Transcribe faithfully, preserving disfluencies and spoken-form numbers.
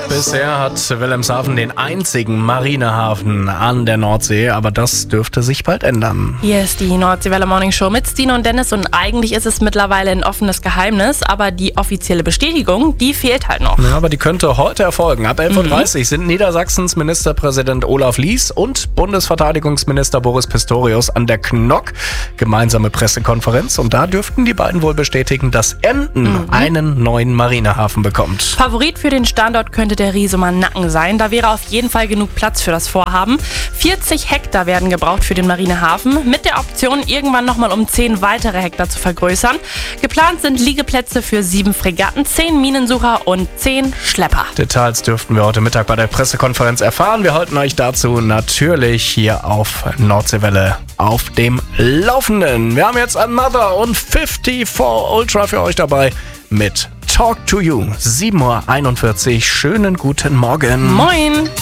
Bisher hat Wilhelmshaven den einzigen Marinehafen an der Nordsee, aber das dürfte sich bald ändern. Hier ist die Nordseewelle Morning Show mit Stine und Dennis und eigentlich ist es mittlerweile ein offenes Geheimnis, aber die offizielle Bestätigung, die fehlt halt noch. Ja, aber die könnte heute erfolgen. Ab elf Uhr dreißig mhm. sind Niedersachsens Ministerpräsident Olaf Lies und Bundesverteidigungsminister Boris Pistorius an der K N O K. Gemeinsame Pressekonferenz und da dürften die beiden wohl bestätigen, dass Emden mhm. einen neuen Marinehafen bekommt. Favorit für den Standort könnte der Riesemann Nacken sein. Da wäre auf jeden Fall genug Platz für das Vorhaben. vierzig Hektar werden gebraucht für den Marinehafen, mit der Option, irgendwann nochmal um zehn weitere Hektar zu vergrößern. Geplant sind Liegeplätze für sieben Fregatten, zehn Minensucher und zehn Schlepper. Details dürften wir heute Mittag bei der Pressekonferenz erfahren. Wir halten euch dazu natürlich hier auf Nordseewelle auf dem Laufenden. Wir haben jetzt Another und fünfundfünfzig Ultra für euch dabei mit Talk to You. sieben Uhr einundvierzig. Schönen guten Morgen. Moin.